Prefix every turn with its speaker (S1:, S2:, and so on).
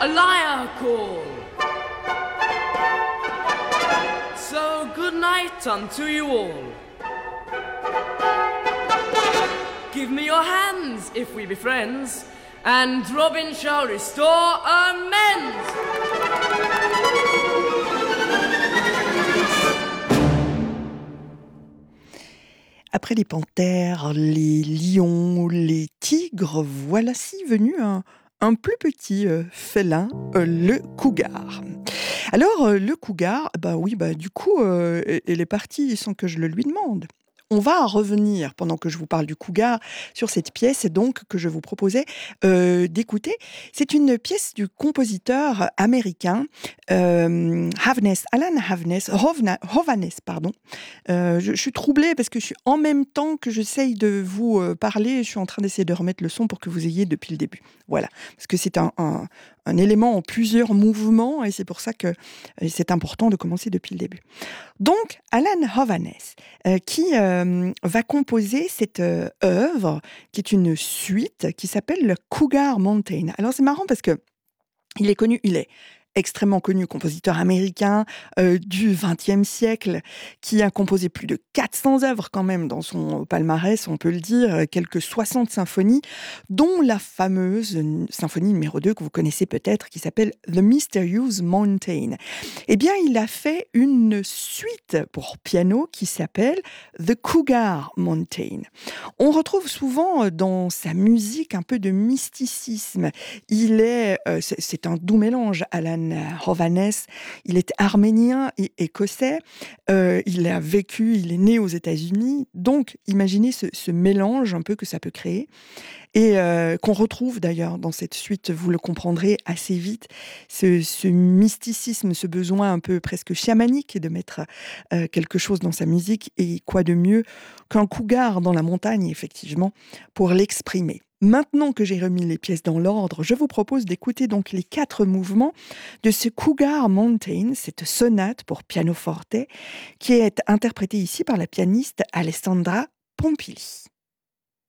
S1: a lyre call. So good night unto you all. Give me your hands if we be friends, and Robin shall restore amends.
S2: Après les panthères, les lions, les tigres, voici venu un plus petit félin, le cougar. Alors, le cougar, du coup, il est parti sans que je le lui demande. On va revenir, pendant que je vous parle du cougar, sur cette pièce donc que je vous proposais d'écouter. C'est une pièce du compositeur américain Alan Hovhaness, pardon. Je suis troublée parce que je suis en même temps que j'essaye de vous parler, je suis en train d'essayer de remettre le son pour que vous ayez depuis le début. Voilà, parce que c'est un élément en plusieurs mouvements et c'est pour ça que c'est important de commencer depuis le début. Donc, Alan Hovhaness, qui va composer cette œuvre, qui est une suite, qui s'appelle le Cougar Mountain. Alors, c'est marrant parce que il est extrêmement connu, compositeur américain du XXe siècle, qui a composé plus de 400 œuvres quand même dans son palmarès, on peut le dire, quelques 60 symphonies, dont la fameuse symphonie numéro 2 que vous connaissez peut-être, qui s'appelle The Mysterious Mountain. Eh bien, il a fait une suite pour piano qui s'appelle The Cougar Mountain. On retrouve souvent dans sa musique un peu de mysticisme. C'est un doux mélange, Alan Hovhaness. Il est arménien et écossais. Il est né aux États-Unis. Donc, imaginez ce mélange un peu que ça peut créer. Et qu'on retrouve d'ailleurs dans cette suite, vous le comprendrez assez vite, ce mysticisme, ce besoin un peu presque chamanique de mettre quelque chose dans sa musique. Et quoi de mieux qu'un cougar dans la montagne, effectivement, pour l'exprimer. Maintenant que j'ai remis les pièces dans l'ordre, je vous propose d'écouter donc les 4 mouvements de ce Cougar Mountain, cette sonate pour pianoforte, qui est interprétée ici par la pianiste Alessandra Pompili.